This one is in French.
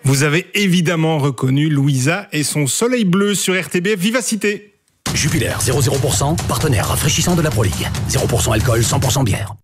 Vous avez évidemment reconnu Louisa et son soleil bleu sur RTBF Vivacité. Jupiler, 0,0%, partenaire rafraîchissant de la Pro League. 0% alcool, 100% bière.